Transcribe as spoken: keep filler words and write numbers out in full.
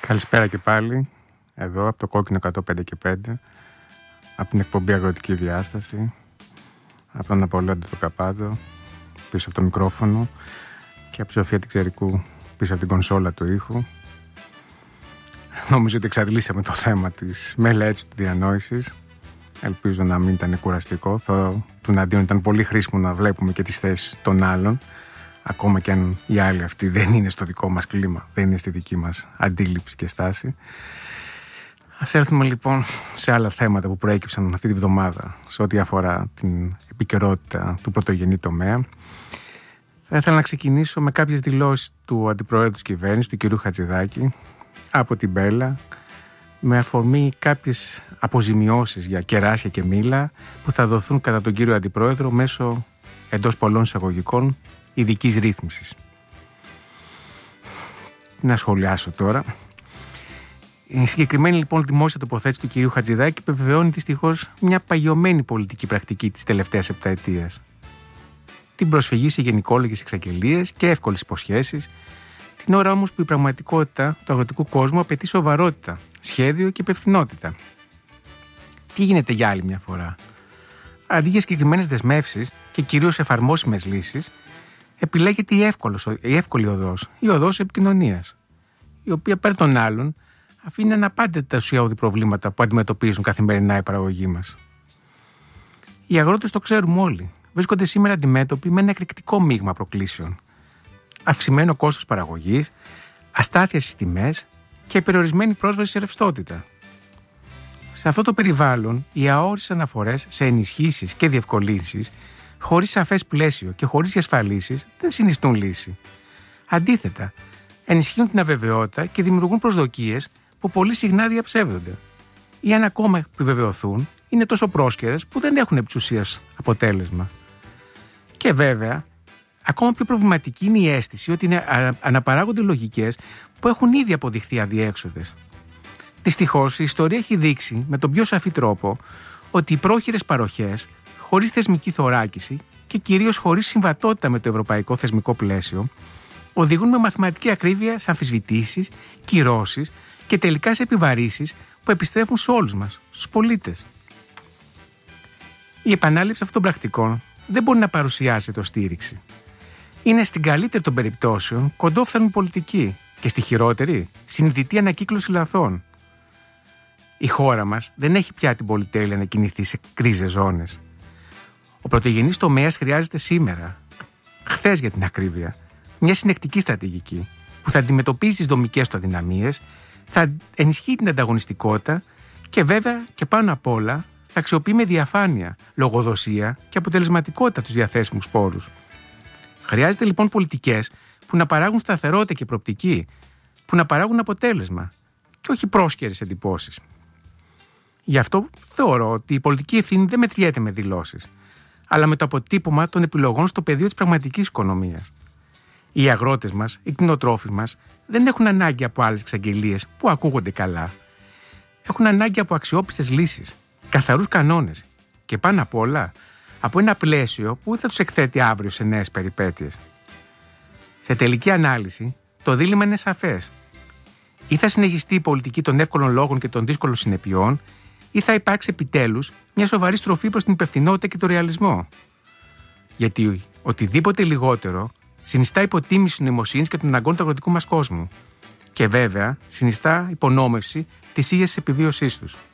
Καλησπέρα και πάλι, εδώ από το Κόκκινο εκατόν πέντε και πέντε, από την εκπομπή Αγροτική Διάσταση, από τον Απολώντα το Καπάδο, πίσω από το μικρόφωνο, και από τη Σοφία Τιξερικού, πίσω από την κονσόλα του ήχου. Νομίζω ότι εξαντλήσαμε το θέμα της μελέτης του διανόησης. Ελπίζω να μην ήταν κουραστικό. Θα, τουναντίον ήταν πολύ χρήσιμο να βλέπουμε και τις θέσεις των άλλων, ακόμα και αν οι άλλοι αυτοί δεν είναι στο δικό μας κλίμα, δεν είναι στη δική μας αντίληψη και στάση. Ας έρθουμε λοιπόν σε άλλα θέματα που προέκυψαν αυτή τη βδομάδα σε ό,τι αφορά την επικαιρότητα του πρωτογενή τομέα. Θα ήθελα να ξεκινήσω με κάποιες δηλώσεις του Αντιπροέδρου της Κυβέρνησης, του κ. Χατζηδάκη, από την Μπέλα, με αφορμή κάποιες αποζημιώσεις για κεράσια και μήλα που θα δοθούν κατά τον κύριο Αντιπρόεδρο μέσω, εντός πολλών εισαγωγικών, ειδικής ρύθμισης. Να σχολιάσω τώρα. Η συγκεκριμένη λοιπόν δημόσια τοποθέτηση του κυρίου Χατζηδάκη επιβεβαιώνει δυστυχώς μια παγιωμένη πολιτική πρακτική της τελευταίας επταετίας. Την προσφυγή σε γενικόλογες εξαγγελίες και εύκολες υποσχέσεις, την ώρα όμως που η πραγματικότητα του αγροτικού κόσμου απαιτεί σοβαρότητα, σχέδιο και υπευθυνότητα. Τι γίνεται για άλλη μια φορά? Αντί για συγκεκριμένες δεσμεύσεις και κυρίως εφαρμόσιμες λύσεις, επιλέγεται η, εύκολος, η εύκολη οδός, η οδός επικοινωνίας, η οποία πέρα των άλλων αφήνει αναπάντητα τα ουσιαώδη προβλήματα που αντιμετωπίζουν καθημερινά η παραγωγή μας. Οι αγρότες, το ξέρουμε όλοι, βρίσκονται σήμερα αντιμέτωποι με ένα εκρηκτικό μείγμα προκλήσεων. Αυξημένο κόστος παραγωγής, αστάθεια στις τιμές και περιορισμένη πρόσβαση σε ρευστότητα. Σε αυτό το περιβάλλον, οι αόριστες αναφορές σε ενισχύσεις και διευκολύνσεις, χωρίς σαφές πλαίσιο και χωρίς διασφαλίσεις, δεν συνιστούν λύση. Αντίθετα, ενισχύουν την αβεβαιότητα και δημιουργούν προσδοκίες που πολύ συχνά διαψεύδονται. Ή αν ακόμα επιβεβαιωθούν, είναι τόσο πρόσκαιρες που δεν έχουν επί της ουσίας αποτέλεσμα. Και βέβαια, ακόμα πιο προβληματική είναι η αίσθηση ότι είναι αναπαράγονται λογικές που έχουν ήδη αποδειχθεί αδιέξοδες. Δυστυχώς, η ιστορία έχει δείξει με τον πιο σαφή τρόπο ότι οι πρόχειρες παροχές, χωρίς θεσμική θωράκιση και κυρίως χωρίς συμβατότητα με το ευρωπαϊκό θεσμικό πλαίσιο, οδηγούν με μαθηματική ακρίβεια σε αμφισβητήσεις, κυρώσεις και τελικά σε επιβαρύσεις που επιστρέφουν σε όλους μας, στους πολίτες. Η επανάληψη αυτών των πρακτικών δεν μπορεί να παρουσιάζεται ως στήριξη. Είναι στην καλύτερη των περιπτώσεων κοντόφθαλμη πολιτική και στη χειρότερη συνειδητή ανακύκλωση λαθών. Η χώρα μας δεν έχει πια την πολυτέλεια να κινηθεί σε κρίζες ζώνες. Ο πρωτογενής τομέας χρειάζεται σήμερα, χθες για την ακρίβεια, μια συνεκτική στρατηγική που θα αντιμετωπίσει τις δομικές του αδυναμίες, θα ενισχύει την ανταγωνιστικότητα και βέβαια και πάνω απ' όλα θα αξιοποιεί με διαφάνεια, λογοδοσία και αποτελεσματικότητα τους διαθέσιμους πόρους. Χρειάζεται λοιπόν πολιτικές που να παράγουν σταθερότητα και προοπτική, που να παράγουν αποτέλεσμα και όχι πρόσκαιρες εντυπώσεις. Γι' αυτό θεωρώ ότι η πολιτική ευθύνη δεν μετριέται με δηλώσεις, αλλά με το αποτύπωμα των επιλογών στο πεδίο της πραγματικής οικονομίας. Οι αγρότες μας, οι κτηνοτρόφοι μας δεν έχουν ανάγκη από άλλες εξαγγελίες που ακούγονται καλά. Έχουν ανάγκη από αξιόπιστες λύσεις, καθαρούς κανόνες και πάνω απ' όλα από ένα πλαίσιο που θα τους εκθέτει αύριο σε νέες περιπέτειες. Σε τελική ανάλυση, το δίλημμα είναι σαφές. Ή θα συνεχιστεί η πολιτική των εύκολων λόγων και των δύσκολων συνεπειών, ή θα υπάρξει επιτέλους μια σοβαρή στροφή προς την υπευθυνότητα και τον ρεαλισμό. Γιατί οτιδήποτε λιγότερο συνιστά υποτίμηση της νοημοσύνης και των αναγκών του αγροτικού μας κόσμου. Και βέβαια συνιστά υπονόμευση της ήγεσης επιβίωσής τους.